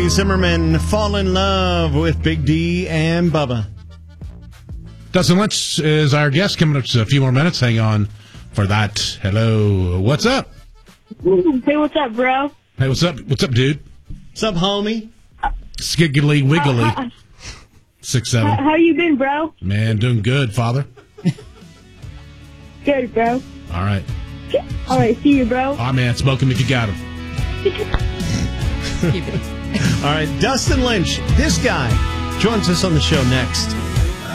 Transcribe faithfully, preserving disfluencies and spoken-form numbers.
Kelly Zimmerman, Fall in Love with Big D and Bubba. Dustin Lynch is our guest. Coming up in a few more minutes. Hang on for that. Hello. What's up? Hey, what's up, bro? Hey, what's up? What's up, dude? What's up, homie? Skiggly wiggly. Uh, uh, Six, seven. How, how you been, bro? Man, doing good, father. Good, bro. All right. All right, see you, bro. All right, man. Smoke him if you got him. All right, Dustin Lynch, this guy, joins us on the show next.